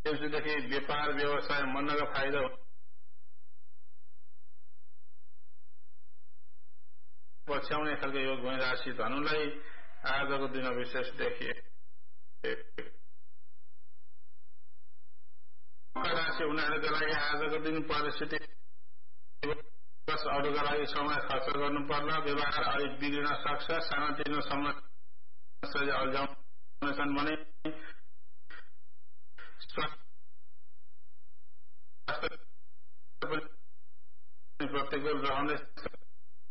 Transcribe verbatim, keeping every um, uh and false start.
त्यसदेखि व्यापार व्यवसाय मनका फाइदा पछ्याउने खालको योग भई राशि धनुलाई आजको दिन विशेष देखिए। राशि हुनेहरूका लागि आजको दिन परिस्थिति अरूका लागि समय खर्च गर्नु पर्ला, व्यवहार अलिक बिग्रिन सक्छ, सानोतिनो समस्याले अल्झाउनेछन् भने प्रतिकूल रहने